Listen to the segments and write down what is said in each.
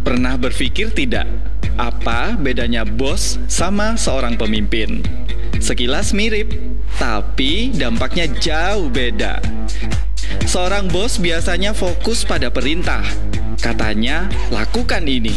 Pernah berpikir tidak, apa bedanya bos sama seorang pemimpin? Sekilas mirip, tapi dampaknya jauh beda. Seorang bos biasanya fokus pada perintah. Katanya, lakukan ini.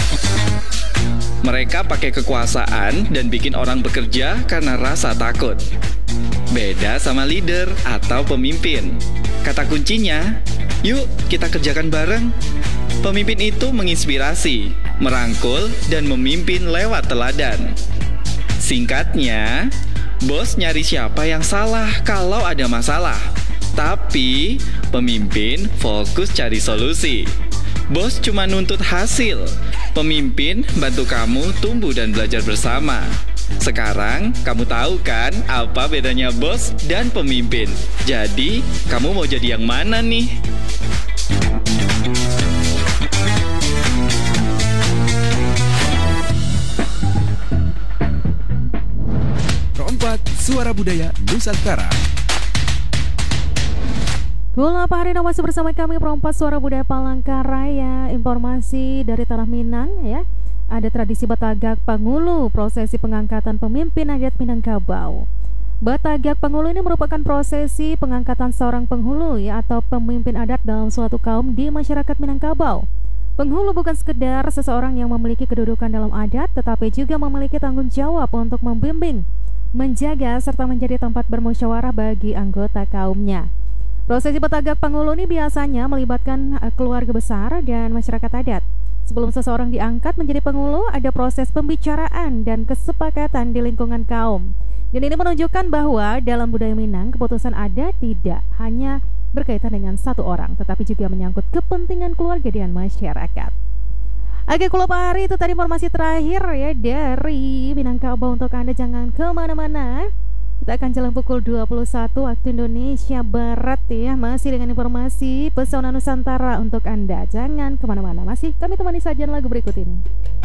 Mereka pakai kekuasaan dan bikin orang bekerja karena rasa takut. Beda sama leader atau pemimpin. Kata kuncinya, yuk kita kerjakan bareng. Pemimpin itu menginspirasi, merangkul, dan memimpin lewat teladan. Singkatnya, bos nyari siapa yang salah kalau ada masalah. Tapi, pemimpin fokus cari solusi. Bos cuma nuntut hasil. Pemimpin bantu kamu tumbuh dan belajar bersama. Sekarang, kamu tahu kan apa bedanya bos dan pemimpin? Jadi, kamu mau jadi yang mana nih? Suara Budaya Nusantara. Apa hari ini masih bersama kami Perompak Suara Budaya Palangkaraya. Informasi dari Tanah Minang ya. Ada tradisi Batagak Pangulu, prosesi pengangkatan pemimpin adat Minangkabau. Batagak Pangulu ini merupakan prosesi pengangkatan seorang penghulu ya atau pemimpin adat dalam suatu kaum di masyarakat Minangkabau. Penghulu bukan sekedar seseorang yang memiliki kedudukan dalam adat, tetapi juga memiliki tanggung jawab untuk membimbing, menjaga, serta menjadi tempat bermusyawarah bagi anggota kaumnya. Prosesi Batagak Pangulu ini biasanya melibatkan keluarga besar dan masyarakat adat. Sebelum seseorang diangkat menjadi penghulu, ada proses pembicaraan dan kesepakatan di lingkungan kaum. Dan ini menunjukkan bahwa dalam budaya Minang, keputusan adat tidak hanya berkaitan dengan satu orang, tetapi juga menyangkut kepentingan keluarga dan masyarakat. Oke, kalau Pak Hari itu tadi informasi terakhir ya dari Minangkabau untuk Anda. Jangan kemana-mana. Kita akan jalan pukul 21 waktu Indonesia Barat ya. Masih dengan informasi Pesona Nusantara untuk Anda. Jangan kemana-mana. Masih kami temani sajian lagu berikut ini.